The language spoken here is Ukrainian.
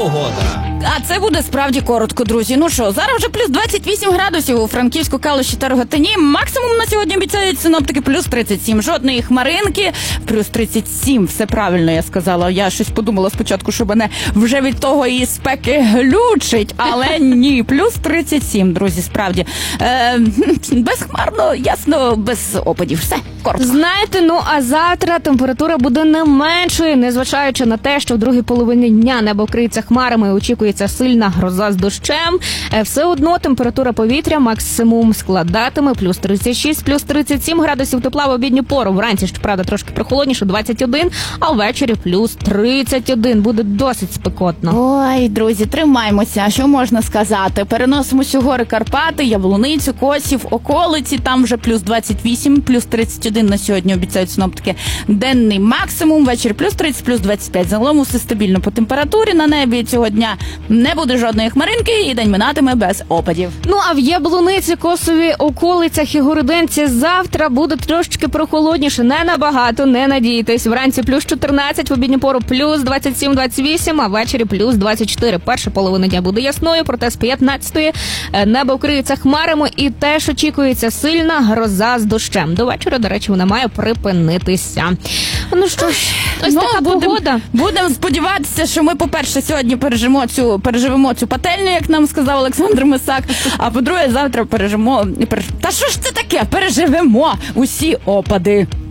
погода. А це буде справді коротко, друзі. Ну що, зараз вже плюс 28 градусів у Франківську, Калуші та Рогатині. Максимум на сьогодні обіцяють синоптики плюс 37. Жодної хмаринки. Плюс 37. Все правильно я сказала. Я щось подумала спочатку, що мене вже від того і спеки глючить. Але ні, плюс 37, друзі, справді. Безхмарно, ясно, без опадів. Все, коротко. Знаєте, ну а завтра температура буде не меншою, незважаючи на те, що в другій половині дня небо вкриється хмарами і очікується сильна гроза з дощем. Все одно температура повітря максимум складатиме плюс 36, плюс 37 градусів тепла в обідню пору. Вранці, щоправда, трошки прохолодніше, 21, а ввечері плюс 31. Буде досить спекотно. Ой, друзі, тримаймося. Що можна сказати? Переносимося у гори Карпати, Яблуницю, Косів, околиці. Там вже плюс 28, плюс 31 на сьогодні обіцяють синоптики. Денний максимум, ввечері плюс 30, плюс 25. Загалом усе стабільно по температурі. На небі цього дня не буде жодної хмаринки і день минатиме без опадів. Ну а в Яблуниці, Косові, околицях і Городенці завтра буде трошечки прохолодніше. Не набагато, не надійтесь. Вранці плюс 14, в обідню пору плюс 27-28, а ввечері плюс 24. Перша половина дня буде ясною, проте з 15-ї небо вкриється хмарами і теж очікується сильна гроза з дощем. До вечора, до речі, вона має припинитися. Ну що ж, ось така погода. Будемо сподіватися, що ми, по-перше, сьогодні переживемо цю пательню, як нам сказав Олександр Мисак, а по-друге, завтра переживемо... Та що ж це таке? Переживемо усі опади.